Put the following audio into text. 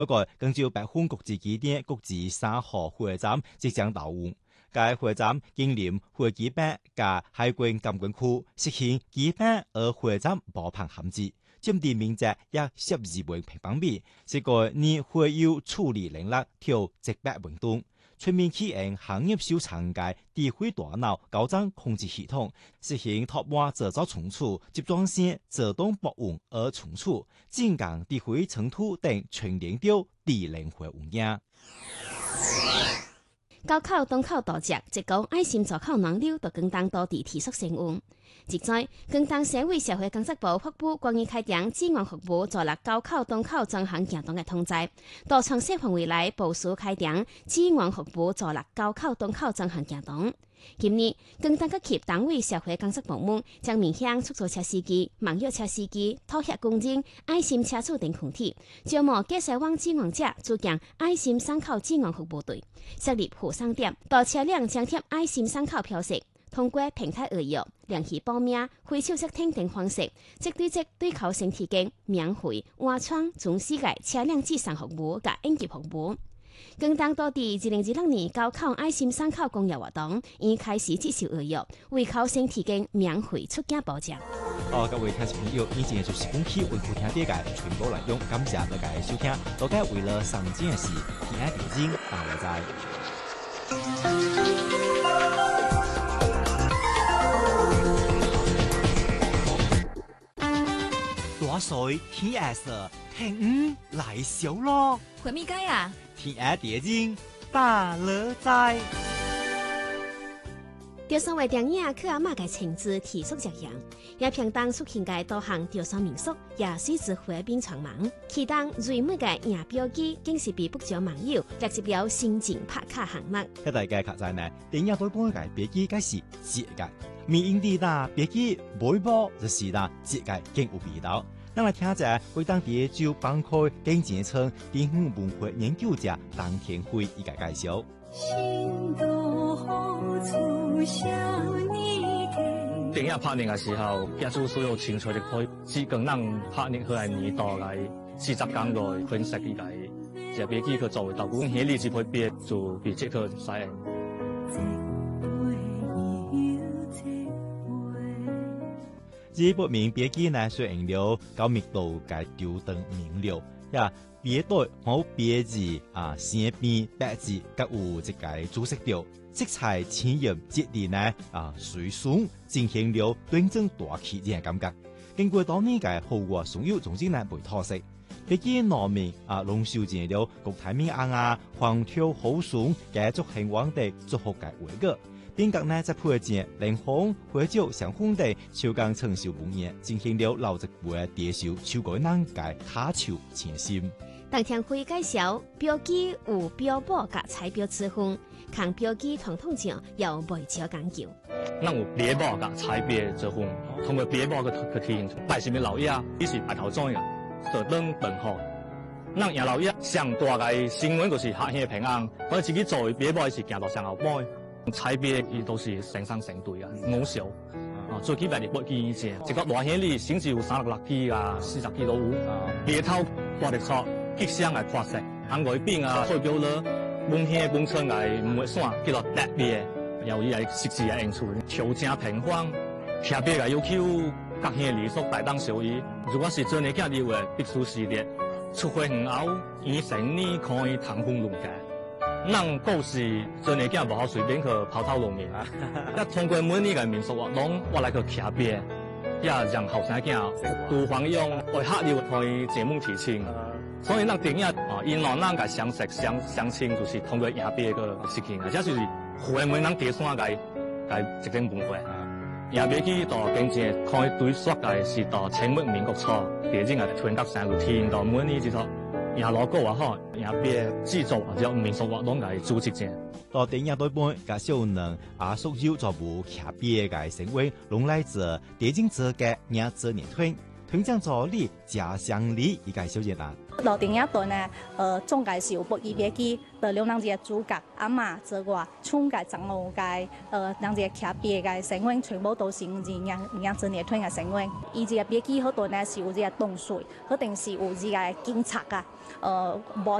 不過，更照白虎國際機場國際3號火車站即將投入。該火車站緊鄰飛機坪加海軍監管區，實行機坪和火車站包棚限制，佔地面積約12萬平方米，是個以火油處理能力調節白運動。全面啟用行業受產嘅智慧大腦高張控制系統，實行拓挖製造存儲、集裝箱自動保溫而存儲、增強智慧塵土等全連調智能化運營。 高考東考大捷，即講愛心助考能力到更當多地提速成運。即在更當社會社會工作部發布關於開展志願服務助力高考東考專項行動嘅通知，多從社會未來部署開展志願服務助力高考東考專項行動。今年更當各級單位社會工作部門將面向出租車司機、網約車司機、拖客工人、愛心車主等群體，招募介紹往志願者組建愛心上考志願服務隊，設立附送點，到車輛張貼愛心上考標識，通過平台預約、聯繫報名、非手續聽等方式，即對考生提供免費、外窗、全世界車輛諮詢服務及應急服務。更當多地2026年高考愛心上考公益活動已開始接受預約，為考生提供免費出境保障。 各位聽眾朋友，以前就是講起為顧聽啲嘅全部內容，感謝大家收聽。大家為了上件事，平安電經大家在。大水天黑色，平安來小咯。 回咪街啊？ 天黑電經大樂在。 吊山為電影去阿媽嘅情節提速着樣，也平當出現嘅多項吊山民宿，也隨之火遍全網。其當最美嘅影標記，竟是被不少網友列入了心情拍卡項目。 喺大家卡在呢，電影對半嘅標記，該是節嘅，面影地大標記每波就是啦節嘅更有味道。咱來聽者為當地就幫開更簡稱電影文化研究者當天輝一個介紹。 電影拍攝嘅時候，記住所有清楚的可以只跟咱拍攝佢係年代來40天來分析佢嘅，就別記佢作為導管顯例子會別做別即佢使用。 這部名別記呢，雖然了高密度嘅吊燈明了，呀別對冇別字啊，線邊白字各有一個主色調，色彩淺艷節理呢啊隨順進行了端正大氣嘅感覺。經過多年嘅豪華所有總之呢為特色，別記內面啊龍秀建了國泰民安啊、黃跳好順嘅祝興旺的祝福嘅為個。邊角呢在配件靈紅、花椒、香紅等超강成熟工業進行了老一輩地少超過難解卡球前心。 當天會介紹標記有標榜及彩標之分，看標記統上有未少講究。 咱有標榜及彩標之分，通過標榜去體現出百姓嘅老爺，伊是白頭裝嘅，坐等等候。咱贏老爺上大嘅新聞就是客兄平安，我自己作為標榜是行到上後尾。彩標伊都是成雙成對啊，五小啊，最基本的不見正，一個大顯里甚至有36支啊，40支都有。標頭掛得錯，吉祥嘅掛飾，行外邊啊，代表了門鄉本村嘅唔會散，叫做特別，由伊係實際嘅演出，調整平方，特別嘅要求，各鄉里所大當小異。如果是做呢件的話，必須是列出會很後，以成呢可以談風論價。咱故事做呢件唔好隨便去拋頭露面啊！一通過每年嘅民俗活動，我來去徛邊，也讓後生囝多方用為客流可以節目提醒。所以咱電影啊，因為咱嘅相識相親，就是通過徛邊個事情啊，這就是會每人第三個一種文化。徛邊去到經濟可以對說嘅是到清末民國初，第一個全國上路天到每年之後。也攞過也好，也別製作或者民俗活動嘅組織者。 到電影對半嘅小能啊，屬於作務徛邊嘅成為龍來者電競者嘅亞洲年團團長助理家鄉里一個小姐啦。 老電影段呢，總介是有不一別記，就兩人嘅主角阿媽之外，chung嘅長老嘅，人哋劇別嘅成員全部都是人真嘅團嘅成員。伊個別記嗰段呢是有個凍水，嗰定是有個警察啊，無